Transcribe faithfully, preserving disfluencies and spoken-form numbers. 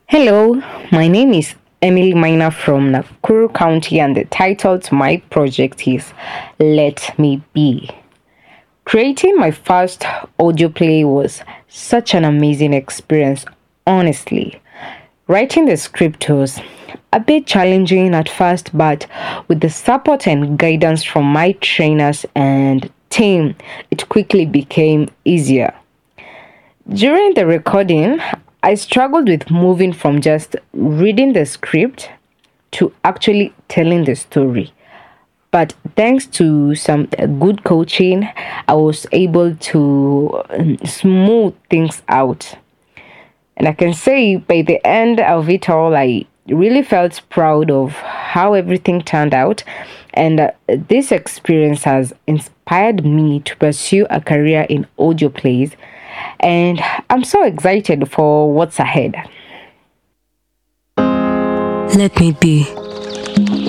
Hello, my name is Emily Miner from Nakuru County, and the title to my project is Let Me Be. Creating my first audio play was such an amazing experience, honestly. Writing the script was a bit challenging at first, but with the support and guidance from my trainers and team, it quickly became easier. During the recording, I struggled with moving from just reading the script to actually telling the story. But thanks to some uh, good coaching, I was able to um, smooth things out. And I can say by the end of it all, I really felt proud of how everything turned out. And uh, this experience has inspired me to pursue a career in audio plays. And I'm so excited for what's ahead. Let me be.